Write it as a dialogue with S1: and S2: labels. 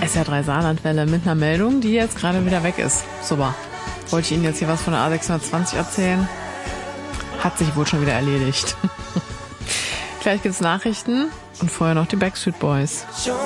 S1: SR3 Saarlandwelle mit einer Meldung, die jetzt gerade wieder weg ist. Super. Wollte ich Ihnen jetzt hier was von der A620 erzählen? Hat sich wohl schon wieder erledigt. Gleich gibt's Nachrichten und vorher noch die Backstreet Boys.